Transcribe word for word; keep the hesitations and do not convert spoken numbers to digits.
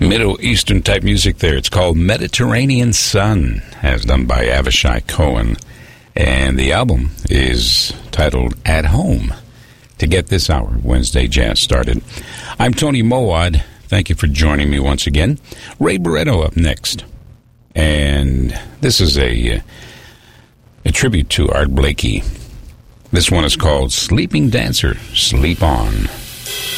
Middle Eastern type music there. It's called Mediterranean Sun, as done by Avishai Cohen. And the album is titled At Home. To get this hour, Wednesday Jazz started. I'm Tony Mowad. Thank you for joining me once again. Ray Barretto up next. And this is a, a tribute to Art Blakey. This one is called Sleeping Dancer, Sleep On.